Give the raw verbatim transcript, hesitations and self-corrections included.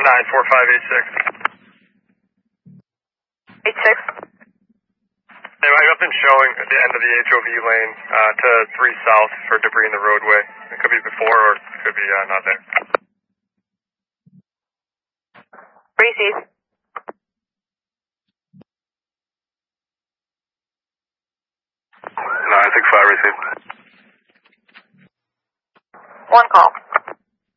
nine four five eight six. eight six. Anyway, I've been showing at the end of the H O V lane uh, to three south for debris in the roadway. It could be before or it could be uh, not there. Receive. nine six five received. One call.